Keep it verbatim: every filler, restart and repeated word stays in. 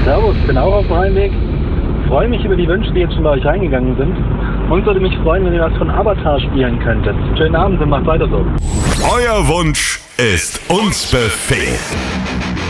Servus, bin auch auf dem Heimweg. Freue mich über die Wünsche, die jetzt schon bei euch reingegangen sind. Und würde mich freuen, wenn ihr was von Avatar spielen könntet. Schönen Abend und macht weiter so. Euer Wunsch ist uns Befehl.